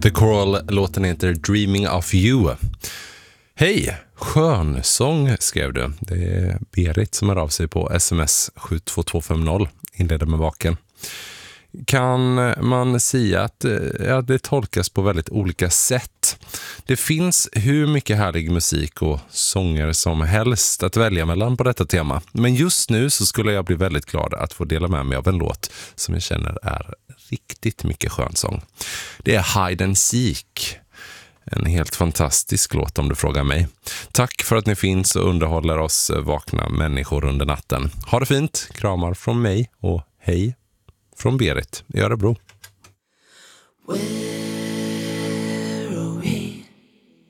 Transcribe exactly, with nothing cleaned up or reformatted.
The Coral, låten heter Dreaming of You. Hej, skönsång skrev du. Det är Berit som är av sig på sms sju två två fem noll. Inleder med vaken. Kan man säga att ja, det tolkas på väldigt olika sätt. Det finns hur mycket härlig musik och sånger som helst att välja mellan på detta tema. Men just nu så skulle jag bli väldigt glad att få dela med mig av en låt som jag känner är riktigt mycket skönsång. Det är Hide and Seek. En helt fantastisk låt om du frågar mig. Tack för att ni finns och underhåller oss vakna människor under natten. Ha det fint, kramar från mig och hej från Berit i Örebro. Well.